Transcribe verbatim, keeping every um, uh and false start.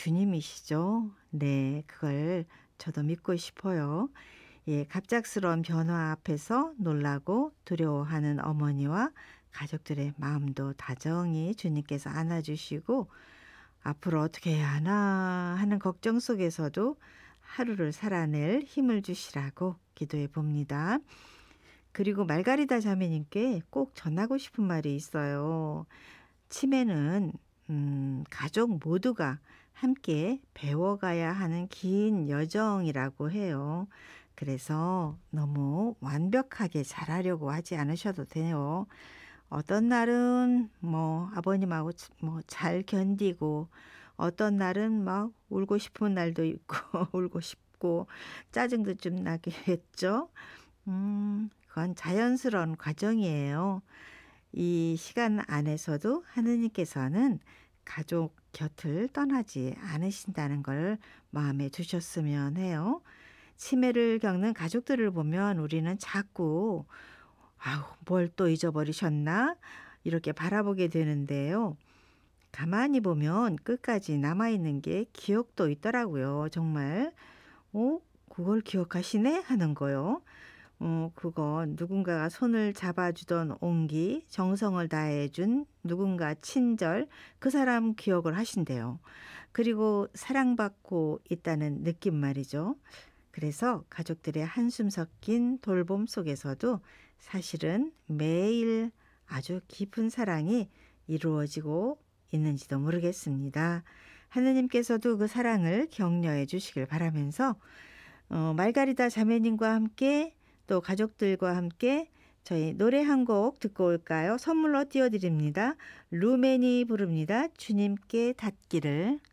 주님이시죠. 네, 그걸 저도 믿고 싶어요. 예, 갑작스러운 변화 앞에서 놀라고 두려워하는 어머니와 가족들의 마음도 다정히 주님께서 안아주시고 앞으로 어떻게 해야 하나 하는 걱정 속에서도 하루를 살아낼 힘을 주시라고 기도해 봅니다. 그리고 말가리다 자매님께 꼭 전하고 싶은 말이 있어요. 치매는 음, 가족 모두가 함께 배워가야 하는 긴 여정이라고 해요. 그래서 너무 완벽하게 잘하려고 하지 않으셔도 돼요. 어떤 날은 뭐 아버님하고 뭐 잘 견디고 어떤 날은 막 울고 싶은 날도 있고 울고 싶고 짜증도 좀 나겠죠. 음, 그건 자연스러운 과정이에요. 이 시간 안에서도 하느님께서는 가족 곁을 떠나지 않으신다는 걸 마음에 두셨으면 해요. 치매를 겪는 가족들을 보면 우리는 자꾸 아우, 뭘 또 잊어버리셨나? 이렇게 바라보게 되는데요. 가만히 보면 끝까지 남아있는 게 기억도 있더라고요. 정말. 어? 그걸 기억하시네? 하는 거요. 어, 그건 누군가가 손을 잡아주던 온기, 정성을 다해준 누군가 친절, 그 사람 기억을 하신대요. 그리고 사랑받고 있다는 느낌 말이죠. 그래서 가족들의 한숨 섞인 돌봄 속에서도 사실은 매일 아주 깊은 사랑이 이루어지고 있는지도 모르겠습니다. 하느님께서도 그 사랑을 격려해 주시길 바라면서 어, 말가리다 자매님과 함께 또 가족들과 함께 저희 노래 한 곡 듣고 올까요? 선물로 띄워드립니다. 루멘이 부릅니다. 주님께 닿기를.